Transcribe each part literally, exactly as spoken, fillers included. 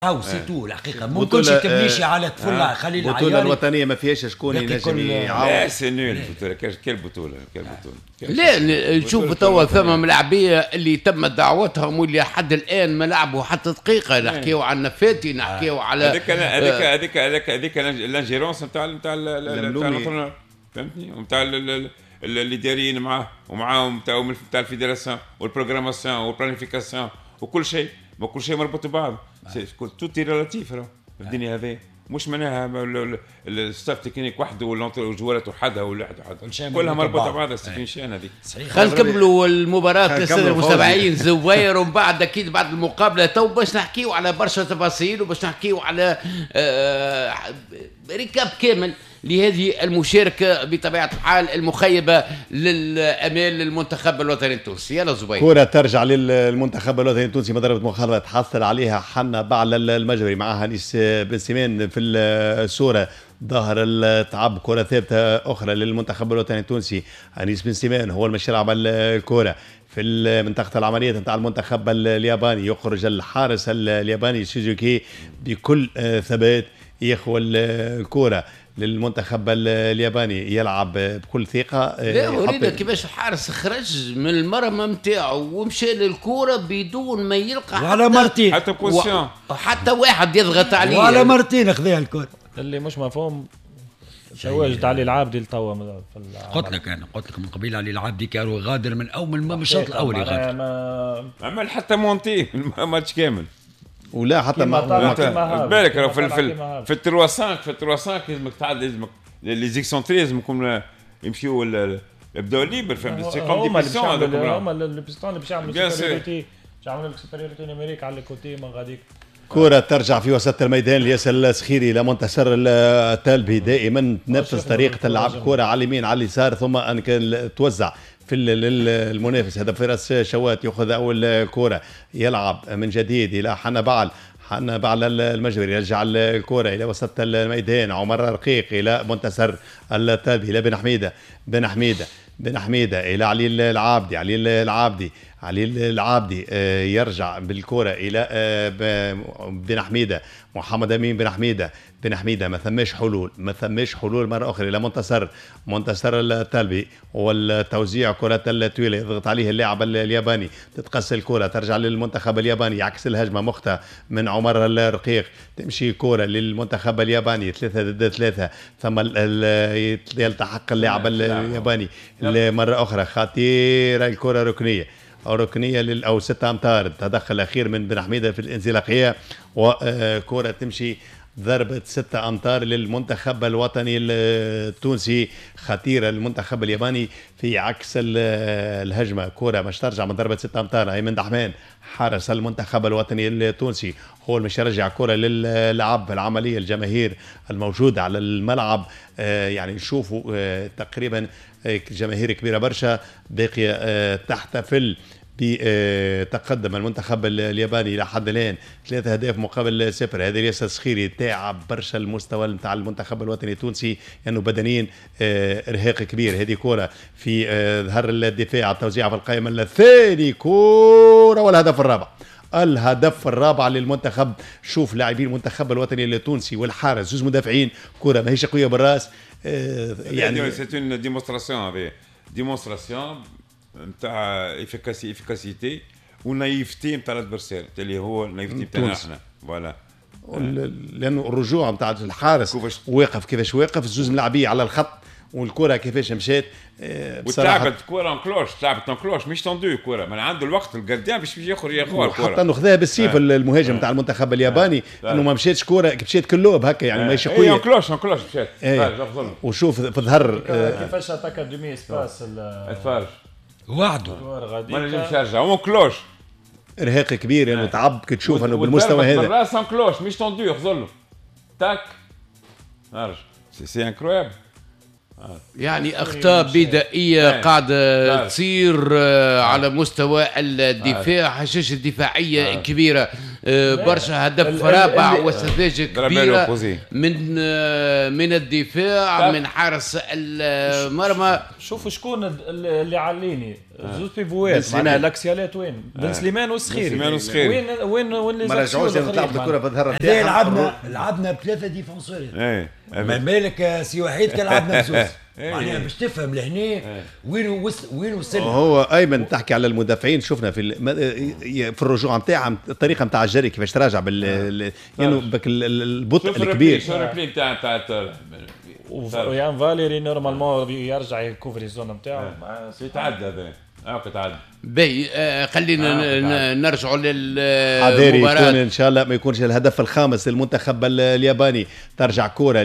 هاو سيتو الحقيقه ممكنش تمشي على طفل خلي العيال. البطوله الوطنيه ما فيهاش شكون ينجم يعاون. لا سي نول البطوله كل بطوله كل بطوله. لا نشوف توا ثم ملاعبيه اللي تم دعوتهم واللي حد الان ما لعبوا حتى دقيقه. نحكيو على النفاتي نحكيو على هذيك هذيك هذيك هذيك هذيك لانجيرونس نتاع نتاع نتاع فهمتني ونتاع اللي دايرين معاه ومعاهم نتاع نتاع الفيدراسيون والبروغراماسيون والبلانيفيكاسيون وكل شيء ما كل شيء مربوط ببعض. توتي ريلاتيف راه الدنيا هذه مش معناها الستاف تكنيك وحده والجوالات وحدها ولا وحدها كلها مربوطه ببعضها. سفين شان هذيك. خلينا نكملوا المباراه للساده المستمعين زوير ومن بعد اكيد بعد المقابله تو باش نحكيوا على برشا تفاصيل وباش نحكيوا على آه ركاب كامل لهذه المشاركة بطبيعة الحال المخيبة للأمال للمنتخب الوطني التونسي. يلا زبير. كرة ترجع للمنتخب الوطني التونسي مضربة مخالفة تحصل عليها حنا بعل المجري معها نيس بن سيمان في الصورة ظاهر التعب. كرة ثابتة أخرى للمنتخب الوطني التونسي. أنيس بن سيمان هو المشي يلعب الكرة في منطقة العملية نتاع المنتخب الياباني. يخرج الحارس الياباني سوزوكي بكل ثبات يخوى الكرة للمنتخب الياباني يلعب بكل ثقة. لا ورينا كيفاش الحارس خرج من المرمى نتاعو ومشى للكرة بدون ما يلقى ولا مرتين حتى بوزيسيون و... حتى واحد يضغط عليه ولا مرتين اخذها الكرة. اللي مش مفهوم تواجد علي العابدي لتوا في قلت لك انا قلت لك من قبيل علي العابدي كانوا غادر من اول ما الشوط الاول يغادر ما عمل حتى مونتي الماتش كامل ولا حتى ما بالك راه في في في التروا خمسة في التروا خمسة لازمك تعدي لازمك لي زيكسونتري لازمكم يمشيو يبداو ليبر فهمت سي كوم دي بيسيون هما اللي بيستون اللي باش يعملوا سوبريوريتي باش يعملوا سوبريوريتي نيميريك على الكوتي من غاديك. كرة ترجع في وسط الميدان لياسر السخيري لمنتصر التالبي. دائما نفس طريقة اللعب كرة على اليمين على اليسار ثم ان توزع في المنافس. هذا فراس شوات ياخذ اول كرة يلعب من جديد الى حنا بعل. حنا بعل المجبري يرجع الكرة الى وسط الميدان. عمر رقيق الى منتصر التالبي الى بن حميدة بن حميدة بن حميدة الى علي العابدي علي العابدي علي العابدي يرجع بالكرة إلى بن حميدة محمد أمين بن حميدة بن حميدة ما ثماش حلول ما ثماش حلول مرة أخرى إلى منتصر منتصر التالبي والتوزيع كرة الطويلة يضغط عليه اللاعب الياباني. تتقص الكرة ترجع للمنتخب الياباني يعكس الهجمة مختة من عمر الرقيق. تمشي كرة للمنتخب الياباني ثلاثة ضد ثلاثة ثم يلتحق اللاعب الياباني مرة أخرى خطيرة الكرة ركنية أو ركنية لل أو ستة أمتار. تدخل أخير من بن حميدة في الانزلاقية وكرة تمشي ضربة ستة أمتار للمنتخب الوطني التونسي. خطيرة المنتخب الياباني في عكس الهجمة. كرة مش ترجع من ضربة ستة أمتار. أيمن دحمان حارس المنتخب الوطني التونسي هو اللي مش يرجع كرة للعب العملية. الجماهير الموجودة على الملعب يعني نشوفوا تقريبا جماهير كبيرة برشا باقية تحتفل بتقدم المنتخب الياباني إلى حد الآن ثلاثة أهداف مقابل صفر. هذا ياسر السخيري تعب برشا المستوى نتاع المنتخب الوطني التونسي لأنه يعني بدنيا إرهاق كبير. هذه كرة في ظهر الدفاع التوزيع في القائمة الثاني كرة والهدف الرابع الهدف الرابع للمنتخب. شوف لاعبين المنتخب الوطني التونسي والحارس زوز مدافعين كرة ماهيش قوية بالراس يعني سي اون ديمونستراسيون هذه ديمونستراسيون نتاع افيكاسي افيكاسيتي ونايفتي نتاع الادفيرسير اللي هو نايفتي نتاعنا احنا فوالا. لانه الرجوع نتاع الحارس واقف كيفاش واقف زوز ملاعبيه على الخط والكره كيفاش مشات بصراحه وتلعبت كره كلوش تلعبت كلوش مش تندو كره من عنده الوقت الجارديان باش ياخذ ياخذ الكره حتى انه خذاها بالسيف. آه. المهاجم نتاع آه. المنتخب الياباني آه. انه ما مشاتش كره مشات كلوب هكا يعني آه. ماهيش قويه. اي كلوش كلوش مشات آه. وشوف في ظهر آه. كيفاش اتاكا دومي اسباس الفارج وحده ما نجمش يرجع هو كلوش ارهاق كبير لانه يعني تعب كي تشوف انه بالمستوى هذا بالراس كلوش مش تندو ياخذ له تاك ارجع سي سي انكرويبل. يعني اخطاء بدائيه قاعده تصير على مستوى الدفاع. حشاشه دفاعيه كبيره برشا هدف رابع واستفاده كبيره من من الدفاع من حارس المرمى. شوفوا شكون اللي عليني زوز بيفوات معناها الاكسيالات وين؟ بن سليمان والسخيري. سليمان والسخيري وين وين وين ما رجعوش تلعب الكره في الظهر نتاعها. لعبنا لعبنا بثلاثه ديفونسورين. ما بالك سي وحيد كان لعبنا بزوز. معناها باش تفهم لهنا وين وصل وين وصل. هو ايمن تحكي على المدافعين شفنا في في الرجوع نتاعهم الطريقه نتاع الجري كيفاش تراجع بال يعني بك البطء الكبير. شو الريبلي نتاع نتاع ويان فاليري نورمالمون يرجع يكوفري الزون نتاعو. يتعدى هذا اه يتعدى. باهي آه خلينا آه نرجعوا للمباراة. يكون ان شاء الله ما يكونش الهدف الخامس للمنتخب الياباني. ترجع كرة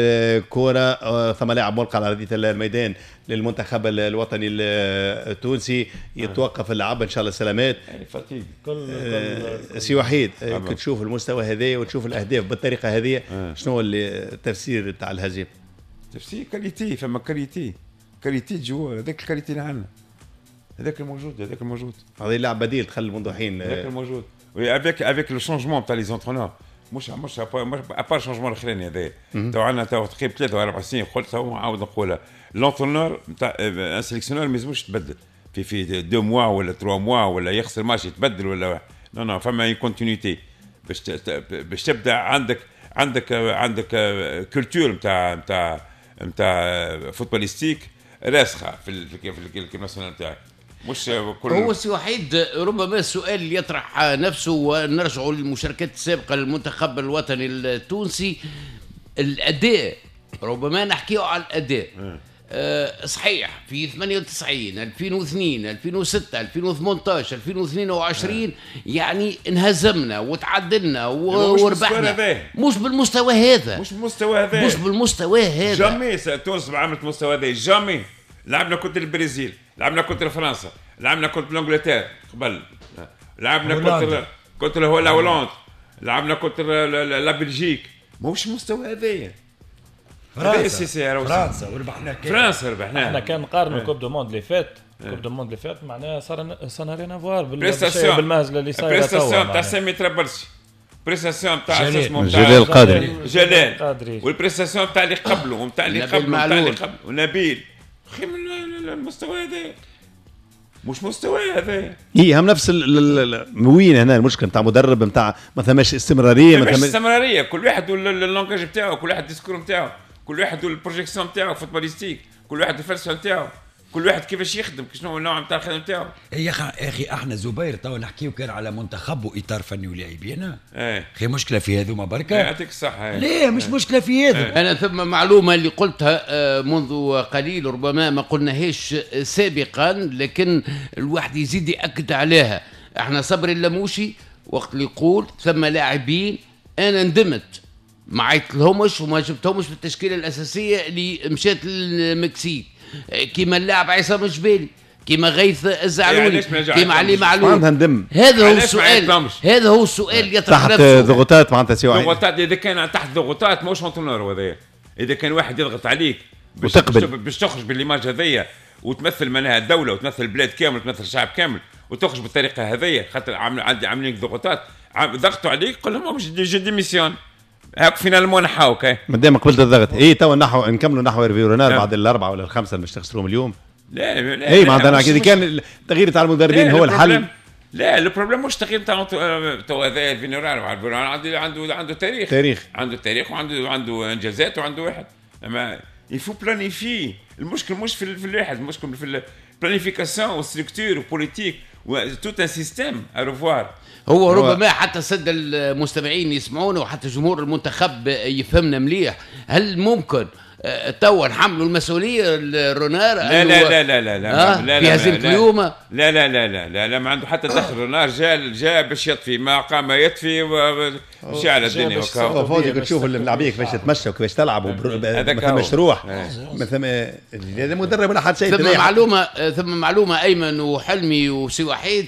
لكرة ثم لاعب ملقى على ارضية الميدان للمنتخب الوطني التونسي. يتوقف اللعب ان شاء الله سلامات. يعني كل سي وحيد كنت تشوف المستوى هذا وتشوف الاهداف بالطريقة هذه شنو التفسير تاع الهزيمة؟ تفسير كاليتي فما كاليتي كاليتي جوا هذاك الكاليتي اللي عندنا هذاك الموجود هذاك الموجود هذا لاعب بديل تخلي منذ حين هذاك الموجود وي افيك افيك لو شونجمون تاع لي زونترونور مش مش ابار شونجمون الاخراني هذا تو عندنا تو تقريبا ثلاثة ولا أربع سنين قلت تو نعاود نقولها لونترونور نتاع ان سيليكسيونور ما يلزموش تبدل في في دو موا ولا تروا موا ولا يخسر ماتش يتبدل ولا نو نو فما اي كونتينيتي باش باش تبدا عندك عندك عندك كولتور نتاع نتاع نتاع فوتبوليستيك راسخه في في الكيب ناسيونال تاعك مش كل هو سي وحيد. ربما السؤال يطرح نفسه ونرجع للمشاركات السابقه للمنتخب الوطني التونسي الاداء. ربما نحكيه على الاداء أه صحيح في ثمانية وتسعين ألفين واثنين ألفين وستة ألفين وثمانية عشر ألفين واثنين وعشرين يعني انهزمنا وتعادلنا وربحنا مش بالمستوى هذا مش بالمستوى هذا مش بالمستوى هذا جامي تونس عملت مستوى هذا جامي. لعبنا كنت البرازيل لعبنا كنت فرنسا لعبنا كنت الانجلترا قبل لعبنا كنت كنت هولندا لعبنا كنت لا بلجيك ماهوش مستوى هذايا. فرنسا فرنسا وربحنا فرنسا ربحنا. احنا كان نقارنوا كوب دو موند اللي فات كوب دو موند اللي فات معناها صار صار رينا فوار بالمهزله اللي صايره توا. بريستاسيون تاع سامي ترابلسي بريستاسيون تاع اسمه جلال القادري جلال والبريستاسيون تاع اللي قبله وتاع اللي قبله وتاع اللي قبله ونبيل اخي من المستوى هذا مش مستوى هذا. هي هم نفس وين هنا المشكله نتاع مدرب نتاع ما ثماش استمراريه ما ثماش استمراريه. كل واحد اللونجاج نتاعو كل واحد الديسكور نتاعو كل واحد البروجيكسيون نتاعو فوتبوليستيك كل واحد الفلسفه نتاعو كل واحد كيفاش يخدم شنو النوع نتاع الخدمه نتاعو. يا اخي احنا زبير تو نحكيو كان على منتخب واطار فني ولاعبين ايه اخي مشكله في هذوما بركه. يعطيك الصحه. ليه مش مشكله في هذا. ايه. انا ثم معلومه اللي قلتها منذ قليل ربما ما قلناهاش سابقا لكن الواحد يزيد ياكد عليها. احنا صبري اللموشي وقت اللي يقول ثم لاعبين انا ندمت ما عيطلهمش وما جبتهمش في التشكيله الاساسيه اللي مشات للمكسيك كيما اللاعب عصام الجبالي كيما غيث الزعلولي كيما علي معلول. هذا هو السؤال هذا هو السؤال يطرح تحت ضغوطات معناتها سي واحد ضغوطات. اذا كان تحت ضغوطات ماهوش انترونور هذايا. اذا كان واحد يضغط عليك باش باش تخرج بالليماج هذيا وتمثل منها الدوله وتمثل البلاد كامل وتمثل الشعب كامل وتخرج بالطريقه هذيا خاطر عندي عاملين ضغوطات ضغطوا عليك قل لهم باش دي ديميسيون هاك فينالمون نحاوك مادام قبلت الضغط. اي تو نحو نكملوا نحو ريفيورونال بعد الاربعه ولا الخمسه اللي باش تخسروهم اليوم. لا لا اي معناتها كذا كان التغيير تاع المدربين هو الحل. لا البروبليم مش تغيير تاع تو هذا فينالون عنده عنده عنده تاريخ تاريخ عنده تاريخ وعنده عنده انجازات وعنده واحد اما يفو بلانيفي. المشكل مش في الواحد المشكل في البلانيفيكاسيون والستركتور والبوليتيك وتوت ان سيستيم ا ريفوار. هو ربما حتى سد المستمعين يسمعونا وحتى جمهور المنتخب يفهمنا مليح. هل ممكن توا نحملوا المسؤوليه رونار؟ لا لا لا لا لا لا آه لا في هذه القيومه. لا لا لا لا لا لا ما عنده حتى دخل. رونار جاء جاء باش يطفي ما قام يطفي ومشي على الدنيا. فوزي تشوف اللاعبين كيفاش تتمشى وكيفاش تلعب ما ثماش روح ما ثم هذا مدرب ولا حد شيء. ثم معلومه ثم معلومه ايمن وحلمي وسي وحيد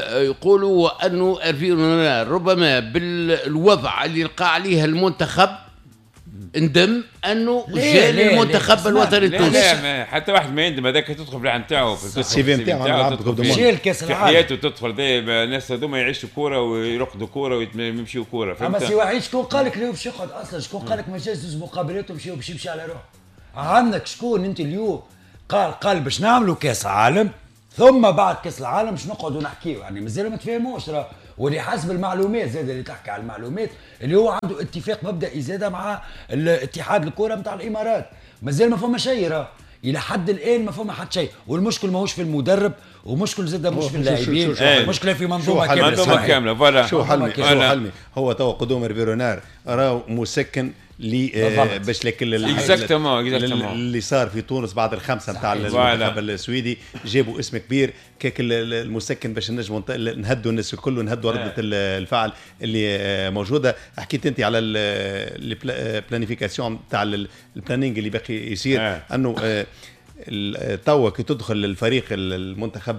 يقولوا انه رونار ربما بالوضع اللي لقى عليه المنتخب ندم انه جاء للمنتخب الوطني التونسي. لا لا حتى واحد ما يندم، هذاك تدخل في العام نتاعو في السي في نتاعو جيل كاس العالم في حياته تدخل. الناس هذوما يعيشوا كوره ويرقدوا كوره ويمشيوا كوره. اما سي وحيد شكون قال لك باش يقعد اصلا؟ شكون قال لك ما جاش زوج مقابلات ومشي باش يمشي على روحه؟ عندك شكون انت اليوم قال قال باش نعملوا كاس عالم ثم بعد كاس العالم باش نقعدوا نحكيوا؟ يعني مازال ما تفهموش راه. واللي حسب المعلومات زاد اللي تحكي على المعلومات اللي هو عنده اتفاق مبدئي زاد مع الاتحاد الكره نتاع الامارات، مازال ما فما شيء راه الى حد الان ما فما حد شيء. والمشكل ماهوش في المدرب ومشكل زاد مش في اللاعبين، المشكله في منظومه كامله. منظومه كامله فوالا. شو حلمي شو حلمي هو تو قدوم الفيرونار راهو مسكن لي آه باش لكن اكزاكتومون اللي صار في تونس بعد الخمسه نتاع المنتخب السويدي جابوا اسم كبير كيك المسكن باش نجموا نهدوا الناس الكل ونهدوا رده الفعل اللي موجوده. حكيت انت على البلانيفيكاسيون تاع البلانينج اللي باقي يصير آه. انه آه توا كي تدخل الفريق المنتخب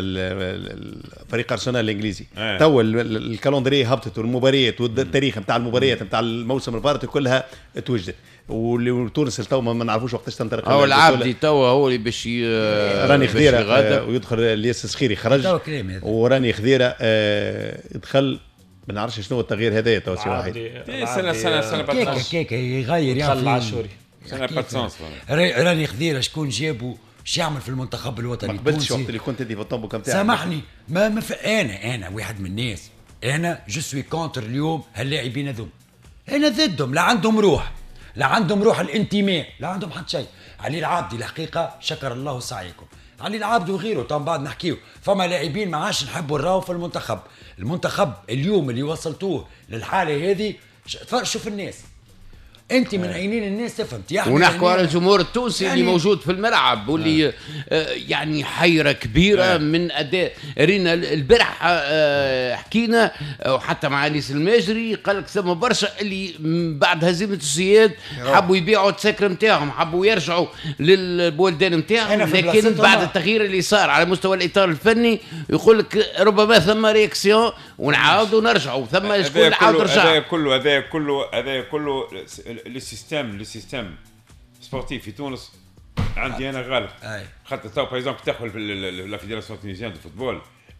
الفريق ارسنال الانجليزي آه. توا الكالندري هبطت والمباريات والتاريخ نتاع المباريات نتاع الموسم الفارط كلها توجدت. وتونس تو ما نعرفوش وقتاش تنطلق. هو العابدي توا هو اللي باش راني خذيره ويدخل الياس السخيري خرج وراني خذيره دخل. ما نعرفش شنو التغيير هذايا تو سي واحد سنه سنه سنه كيكه كيكه يغير يعني العاشوري سنه باتسونس. راني خذيره شكون جابوا اش يعمل في المنتخب الوطني التونسي؟ ما قبلتش وقت اللي كنت انت في الطنبوكه نتاعك. سامحني ما, ما انا انا واحد من الناس انا جو سوي كونتر اليوم هاللاعبين هذوم. انا ضدهم، لا عندهم روح لا عندهم روح الانتماء لا عندهم حتى شيء. علي العابدي الحقيقه شكر الله سعيكم. علي العابدي وغيره طبعا بعد نحكيو. فما لاعبين ما عادش نحبوا نراو في المنتخب. المنتخب اليوم اللي وصلتوه للحاله هذه شوف الناس انت من عينين الناس تفهمت يعني. ونحكوا على الجمهور التونسي يعني اللي موجود في الملعب واللي آه يعني حيره كبيره آه. من اداء رينا البارح. آه حكينا وحتى مع انيس الماجري قال لك ثم برشا اللي بعد هزيمه السياد حبوا يبيعوا التسكر نتاعهم، حبوا يرجعوا للبلدان نتاعهم، لكن بعد التغيير اللي صار على مستوى الاطار الفني يقول لك ربما ثم رياكسيون ونعاودوا نرجعوا ثم شكون عاود رجع. هذا كله هذا كله هذا كله السيستم السيستم سبورتيف في تونس عندي انا غلط. خاطر تو باغ اكزومبل تدخل في لا فيدراسيون تونيزيان دو فوتبول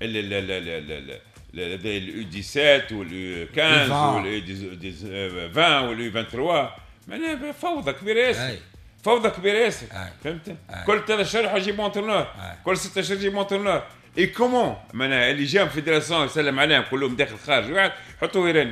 اليو سبعة واليو خمسة واليو عشرين واليو ثلاثة وعشرين معناها فوضى كبيره ياسر. فوضى كبيره ياسر فهمت. كل ثلاث شهور يجيب مونترنور، كل ستة شهور يجيب مونترنور. اي كومون معناها اللي جا في الفيدراسيون يسلم عليهم كلهم داخل خارج واحد حطوه يرن.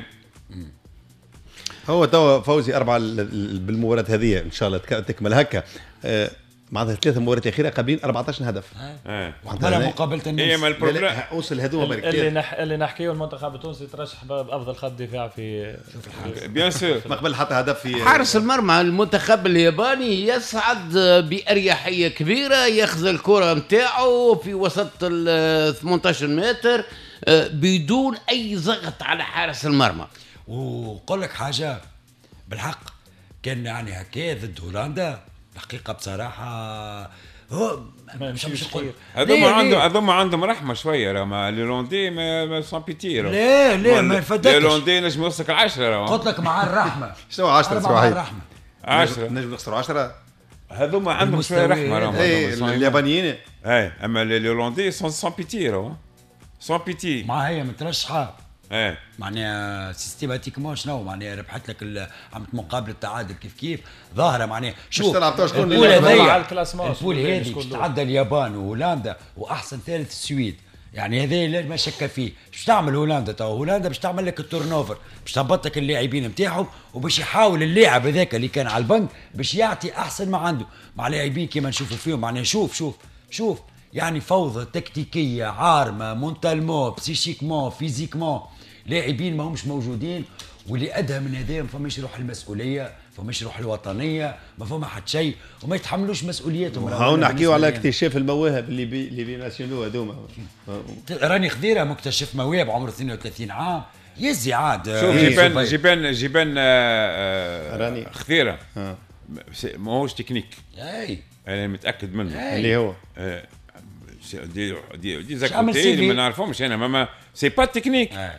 هو توا فوزي أربعة بالمباراة هذه إن شاء الله تكمل هكا. أه معناتها ثلاثة مباريات أخيرة قابلين أربعة عشر هدف. اه ولا مقابلة الناس. إيه ما البروبليم أوصل هذوما اللي نح اللي نحكيه المنتخب التونسي ترشح بأفضل خط دفاع في بيان سور. ما قبل حتى هدف في حارس المرمى. المنتخب الياباني يصعد بأريحية كبيرة، ياخذ الكرة نتاعو في وسط ال ثمانية عشر متر بدون أي ضغط على حارس المرمى. وقول لك حاجة بالحق كان يعني هكا ضد هولندا الحقيقة بصراحة هو مش مش نقول هذوما عندهم هذوما عندهم رحمة شوية. راه ما الهولندي ما سون بيتي. لا لا ما يفدكش الهولندي نجم يوصلك العشرة. راه قلت لك مع الرحمة شنو عشرة صراحة عشرة نجم نخسروا عشرة. هذوما عندهم شوية رحمة. راه اليابانيين اي اما الهولندي سون سون بيتي. راه سون بيتي مع هي مترشحة ايه معناها سيستيماتيكمون شنو معناها ربحت لك عملت مقابله تعادل كيف كيف ظاهره معناها شوف البول هذايا البول هذه تتعدى اليابان وهولندا واحسن ثالث السويد يعني هذا ما شك فيه. باش تعمل هولندا تو هولندا باش تعمل لك التورنوفر باش تهبط لك اللاعبين نتاعهم وباش يحاول اللاعب هذاك اللي كان على البنك باش يعطي احسن ما عنده مع لاعبين كيما نشوفوا فيهم معناها شوف شوف شوف يعني فوضى تكتيكيه عارمه مونتالمون بسيشيكمون فيزيكمون لاعبين ما همش موجودين. واللي ادهى من هذا ما فماش روح المسؤوليه فماش روح الوطنيه ما فما حد شيء وما يتحملوش مسؤوليتهم. هاو نحكيو على اكتشاف المواهب اللي بي اللي بي ناسيونو هذوما. راني خضيره مكتشف مواهب عمره اثنين وثلاثين عام يزي عاد. شوف جيبان جيبان جيبان راني خضيره ماهوش تكنيك. اي انا متاكد منه اللي هو دي دي دي زاكوتي ما نعرفهمش انا ما سي با تكنيك.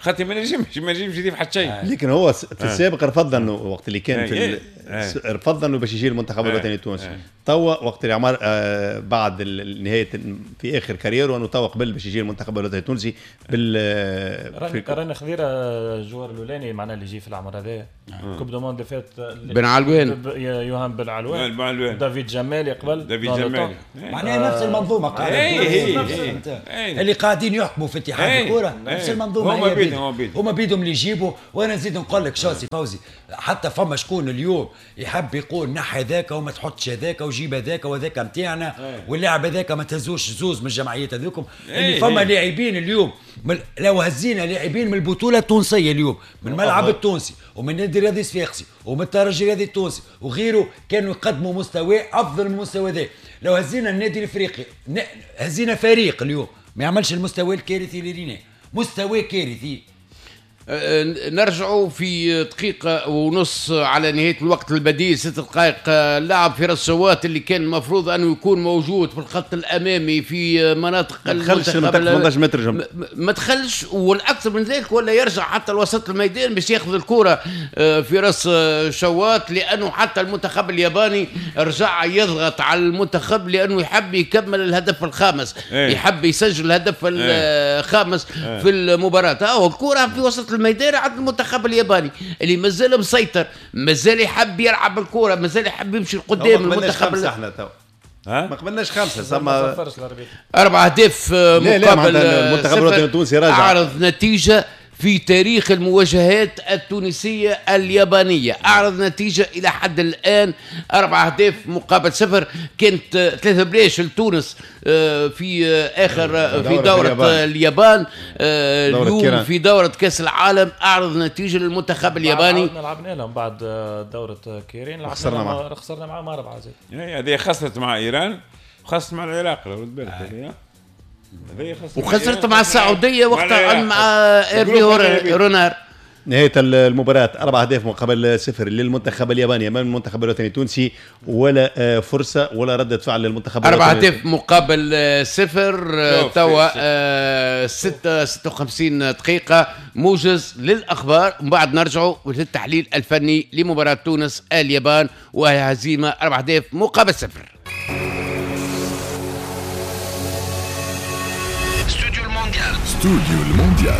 خاطر ما نجمش ما نجمش يضيف حتى شيء. لكن هو في السابق رفض انه وقت اللي كان في رفض انه باش يجي المنتخب الوطني التونسي. توا وقت اللي عمر آه بعد نهايه في اخر كاريره انه توا قبل باش يجي المنتخب الوطني التونسي بال رانا رانا خذيره الجوار الاولاني معنا اللي يجي في العمر هذا كوب دو موند فات بن علوان يوهان بن علوان دافيد جمالي قبل دافيد جمالي معناها نفس المنظومه قاعده اللي قاعدين يحكموا في اتحاد الكره نفس المنظومه هما بيدهم هما بيدهم اللي يجيبوا. وانا نزيد نقول لك شاسي فوزي حتى فما شكون اليوم يحب يقول نحي ذاك وما تحطش هذاك وجيب هذاك وذاك نتاعنا واللاعب هذاك ما تهزوش زوز من الجمعيات هذوكم اللي فما لاعبين اليوم لو هزينا لاعبين من البطوله التونسيه اليوم من الملعب التونسي ومن النادي الرياضي الصفاقسي ومن الترجي الرياضي التونسي وغيره كانوا يقدموا مستوى افضل من المستوى ذا. لو هزينا النادي الافريقي هزينا فريق اليوم ما يعملش المستوى الكارثي اللي ريناه مستوى كارثي. نرجعوا في دقيقة ونص على نهاية الوقت البديل ست دقائق. اللاعب فراس شوات اللي كان المفروض أنه يكون موجود في الخط الأمامي في مناطق المنتخب ثمانية متر جنب ما دخلش والأكثر من ذلك ولا يرجع حتى لوسط الميدان باش ياخذ الكرة فراس شوات لأنه حتى المنتخب الياباني رجع يضغط على المنتخب لأنه يحب يكمل الهدف الخامس يحب يسجل الهدف الخامس في المباراة. أو الكرة في وسط الميدان عند المنتخب الياباني اللي مازال مسيطر مازال يحب يلعب الكرة مازال يحب يمشي لقدام. المنتخب احنا تو ها ما قبلناش خمسه سما اربع اهداف مقابل المنتخب الوطني التونسي راجع اعرض نتيجه في تاريخ المواجهات التونسية اليابانية. أعرض نتيجة إلى حد الآن أربع أهداف مقابل صفر. كانت ثلاثة بلاش لتونس في آخر في دورة اليابان اليوم في دورة كأس العالم. أعرض نتيجة للمنتخب الياباني لعبنا لهم بعد دورة كيرين خسرنا معه خسرنا معهم أربعة زي هذه خسرت مع إيران وخسرت مع العراق لو رد بالك وخسرت مع السعودية وقتها مع إيرفي رونار. نهاية المباراة أربع أهداف مقابل صفر للمنتخب الياباني أمام المنتخب الوطني التونسي ولا فرصة ولا ردة فعل للمنتخب أربع أهداف مقابل صفر. توا ستة ستة وخمسين دقيقة موجز للأخبار ومن بعد نرجعوا للتحليل الفني لمباراة تونس اليابان وهي هزيمة أربع أهداف مقابل صفر. استوديو المونديال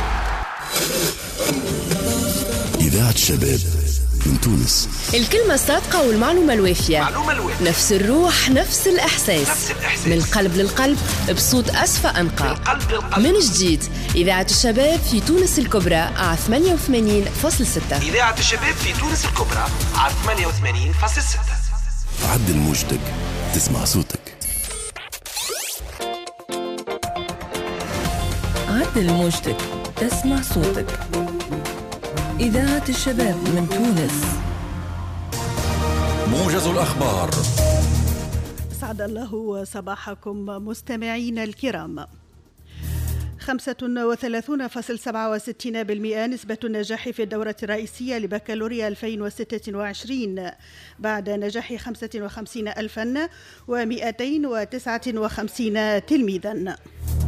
إذاعة الشباب من تونس. الكلمة الصادقة والمعلومة الوافية. معلومة الوافية. نفس الروح نفس الإحساس. نفس الإحساس. من القلب للقلب بصوت أصفى أنقى. من القلب للقلب. من جديد إذاعة الشباب في تونس الكبرى على ثمانية وثمانين فاصلة ستة. إذاعة الشباب في تونس الكبرى على ثمانية وثمانين فاصلة ستة. عدل موجتك تسمع صوتك. عدل موجتك تسمع صوتك. إذاعة الشباب من تونس. موجز الأخبار. سعد الله صباحكم مستمعين الكرام. خمسة وثلاثين فاصلة سبعة وستين بالمئة نسبة النجاح في الدورة الرئيسية لبكالوريا ألفين وستة وعشرين بعد نجاح خمسة وخمسين ألفا ومئتين وتسعة وخمسين تلميذا.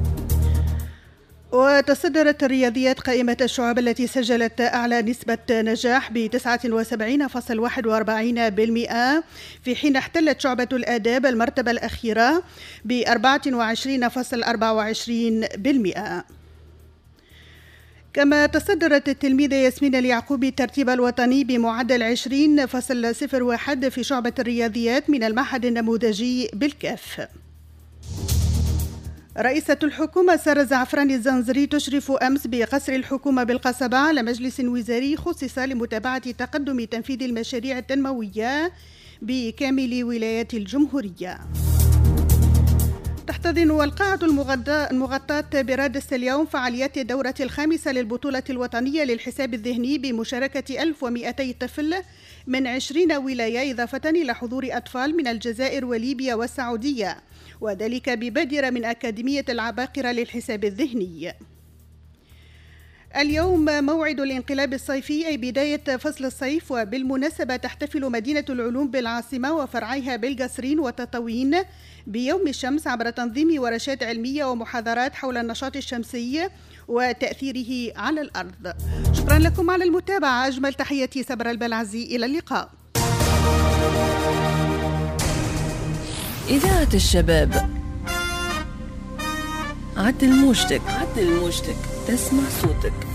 وتصدرت الرياضيات قائمة الشعب التي سجلت أعلى نسبة نجاح ب تسعة وسبعين فاصلة واحد وأربعين بالمئة في حين احتلت شعبة الآداب المرتبة الأخيرة ب أربعة وعشرين فاصلة أربعة وعشرين بالمئة. كما تصدرت التلميذة ياسمين اليعقوبي الترتيب الوطني بمعدل عشرين فاصلة صفر واحد في شعبة الرياضيات من المعهد النموذجي بالكاف. رئيسة الحكومة سارة زعفراني الزنزري تشرف أمس بقصر الحكومة بالقصبة على مجلس وزاري خصص لمتابعة تقدم تنفيذ المشاريع التنموية بكامل ولايات الجمهورية. تحتضن القاعة المغطاة برادس اليوم فعاليات الدورة الخامسة للبطولة الوطنية للحساب الذهني بمشاركة ألف ومئتي طفل من عشرين ولاية إضافة إلى حضور أطفال من الجزائر وليبيا والسعودية، وذلك ببادرة من أكاديمية العباقرة للحساب الذهني. اليوم موعد الانقلاب الصيفي أي بداية فصل الصيف، وبالمناسبة تحتفل مدينة العلوم بالعاصمة وفرعيها بالقصرين وتطاوين بيوم الشمس عبر تنظيم ورشات علمية ومحاضرات حول النشاط الشمسي وتأثيره على الأرض. شكرا لكم على المتابعة، أجمل تحياتي سبرة البلعزي، إلى اللقاء. إذاعة الشباب، عدل موجتك عدل موجتك تسمع صوتك.